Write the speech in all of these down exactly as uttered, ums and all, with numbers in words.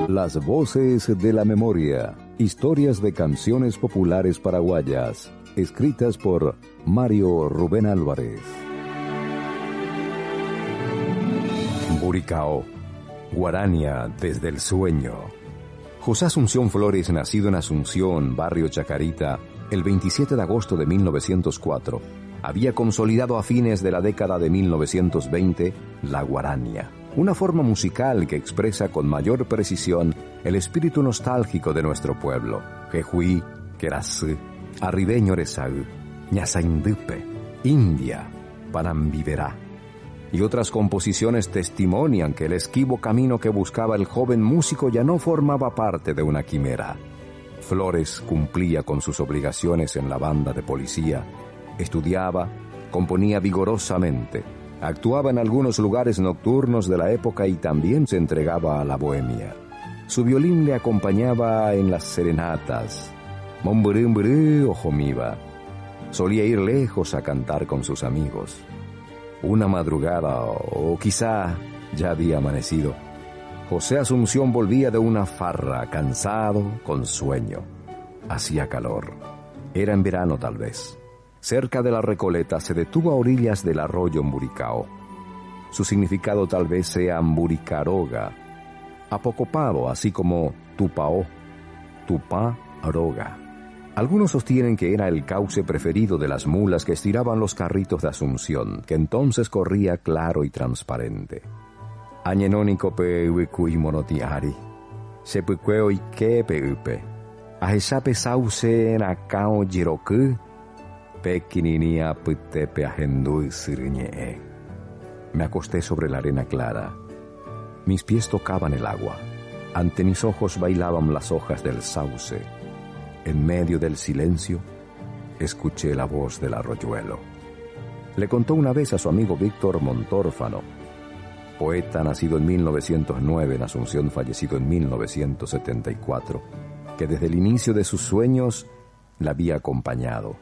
Las voces de la memoria. Historias de canciones populares paraguayas. Escritas por Mario Rubén Álvarez. Mburicao. Guarania desde el sueño. José Asunción Flores, nacido en Asunción, barrio Chacarita, el veintisiete de agosto de mil novecientos cuatro, había consolidado a fines de la década de mil novecientos veinte la guarania, una forma musical que expresa con mayor precisión el espíritu nostálgico de nuestro pueblo. Jejuí, Querasí, Arribeño Rezagü, Ñasaindupe, India, Panambiverá y otras composiciones testimonian que el esquivo camino que buscaba el joven músico ya no formaba parte de una quimera. Flores cumplía con sus obligaciones en la banda de policía, estudiaba, componía vigorosamente, actuaba en algunos lugares nocturnos de la época y también se entregaba a la bohemia. Su violín le acompañaba en las serenatas, Momburú, Mburú, Ojomiba. Solía ir lejos a cantar con sus amigos. Una madrugada, o quizá ya había amanecido, José Asunción volvía de una farra, cansado, con sueño. Hacía calor. Era en verano tal vez. Cerca de la Recoleta se detuvo a orillas del arroyo Mburicao. Su significado tal vez sea Mburicaroga, apocopado, así como Tupao, Tupá, Aroga. Algunos sostienen que era el cauce preferido de las mulas que estiraban los carritos de Asunción, que entonces corría claro y transparente. Añenónico peuicui monotiari, sepuqueo y que peupe, ajesape sauce en acao giroku, pequininia putepe agendui sirñe. Me acosté sobre la arena clara. Mis pies tocaban el agua. Ante mis ojos bailaban las hojas del sauce. En medio del silencio, escuché la voz del arroyuelo. Le contó una vez a su amigo Víctor Montórfano, poeta nacido en mil novecientos nueve, en Asunción fallecido en mil novecientos setenta y cuatro, que desde el inicio de sus sueños la había acompañado.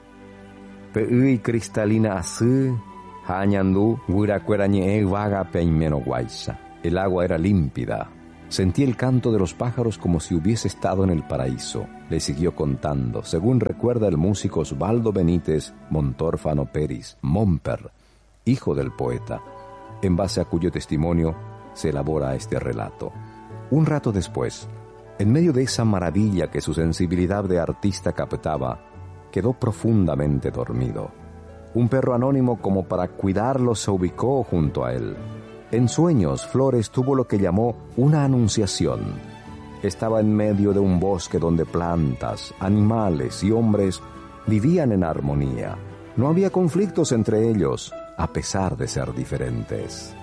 Peui cristalina así, hañandú, huiracuerañe vaga peimeno guaysa. El agua era límpida. Sentí el canto de los pájaros como si hubiese estado en el paraíso. Le siguió contando, según recuerda el músico Osvaldo Benítez Montórfano Peris, Momper, hijo del poeta, en base a cuyo testimonio se elabora este relato. Un rato después, en medio de esa maravilla que su sensibilidad de artista captaba, quedó profundamente dormido. Un perro anónimo, como para cuidarlo, se ubicó junto a él. En sueños, Flores tuvo lo que llamó una anunciación. Estaba en medio de un bosque donde plantas, animales y hombres vivían en armonía. No había conflictos entre ellos, a pesar de ser diferentes.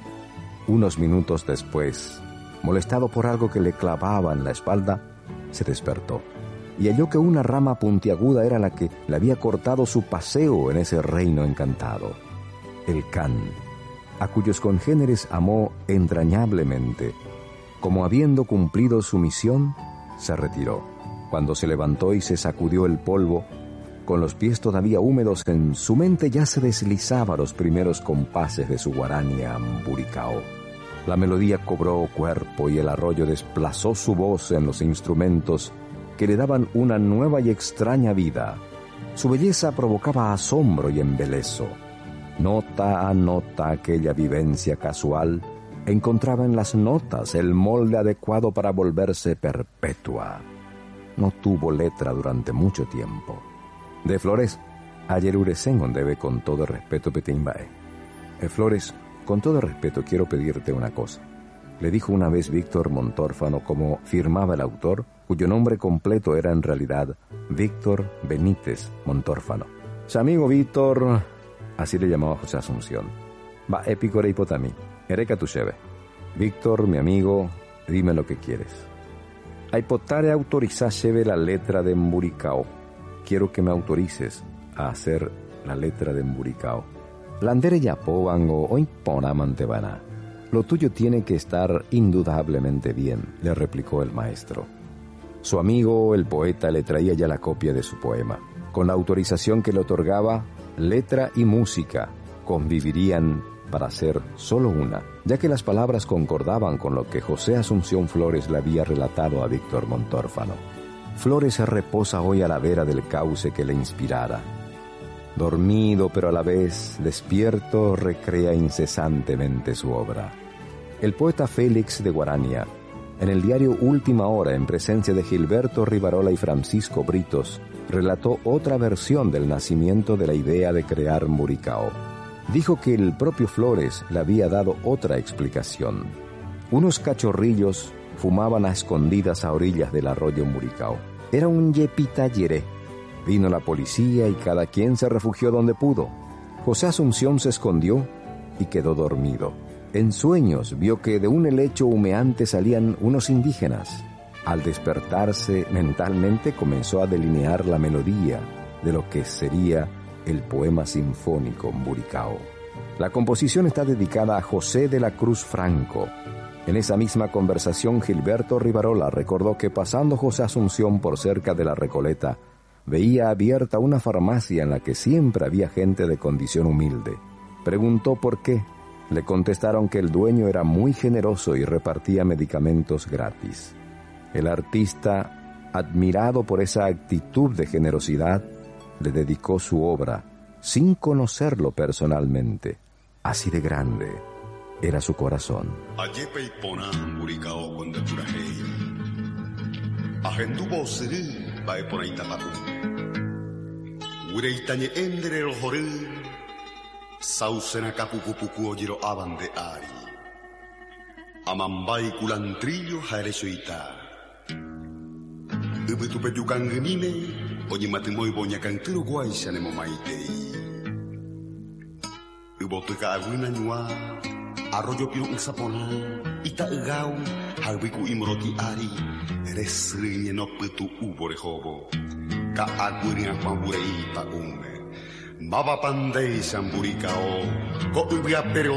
Unos minutos después, molestado por algo que le clavaba en la espalda, se despertó y halló que una rama puntiaguda era la que le había cortado su paseo en ese reino encantado. El can, a cuyos congéneres amó entrañablemente, como habiendo cumplido su misión, se retiró. Cuando se levantó y se sacudió el polvo, con los pies todavía húmedos, en su mente ya se deslizaba los primeros compases de su guarania Mburicao. La melodía cobró cuerpo y el arroyo desplazó su voz en los instrumentos que le daban una nueva y extraña vida. Su belleza provocaba asombro y embeleso. Nota a nota aquella vivencia casual encontraba en las notas el molde adecuado para volverse perpetua. No tuvo letra durante mucho tiempo. De Flores, ayer urecen debe con todo respeto petimbae. Eh, Flores, con todo respeto quiero pedirte una cosa. Le dijo una vez Víctor Montórfano, como firmaba el autor, cuyo nombre completo era en realidad Víctor Benítez Montórfano. Su amigo Víctor, así le llamaba José Asunción. Va, épico re hipotami, ereca tu cheve. Víctor, mi amigo, dime lo que quieres. A hipotare autorizá cheve la letra de Mburicao. Quiero que me autorices a hacer la letra de Mburicao. Landere yapobango o imponamantebana. Lo tuyo tiene que estar indudablemente bien, le replicó el maestro. Su amigo, el poeta, le traía ya la copia de su poema. Con la autorización que le otorgaba, letra y música convivirían para hacer solo una, ya que las palabras concordaban con lo que José Asunción Flores le había relatado a Víctor Montórfano. Flores reposa hoy a la vera del cauce que le inspirara. Dormido, pero a la vez despierto, recrea incesantemente su obra. El poeta Félix de Guarania, en el diario Última Hora, en presencia de Gilberto Rivarola y Francisco Britos, relató otra versión del nacimiento de la idea de crear Muricao. Dijo que el propio Flores le había dado otra explicación. Unos cachorrillos fumaban a escondidas a orillas del arroyo Muricao. Era un yepitayeré. Vino la policía y cada quien se refugió donde pudo. José Asunción se escondió y quedó dormido. En sueños vio que de un helecho humeante salían unos indígenas. Al despertarse mentalmente comenzó a delinear la melodía de lo que sería el poema sinfónico Muricao. La composición está dedicada a José de la Cruz Franco. En esa misma conversación, Gilberto Rivarola recordó que pasando José Asunción por cerca de la Recoleta, veía abierta una farmacia en la que siempre había gente de condición humilde. Preguntó por qué. Le contestaron que el dueño era muy generoso y repartía medicamentos gratis. El artista, admirado por esa actitud de generosidad, le dedicó su obra, sin conocerlo personalmente. Así de grande era su corazón. Sausena kapukupuku ojiro abande ari. Amambai culantrillo jaeresuita. Ubetupe yukangenime, oñimatimoi boñacantiro guaisane momaitei. Ubotuka aguina nyua, arroyo piru unsapona, ita egau, harbiku imroti ari, resriñe no petu ubore hobo. Ka aguinia pamburei pa ume. Mava pandei Muricao, ko ubia pero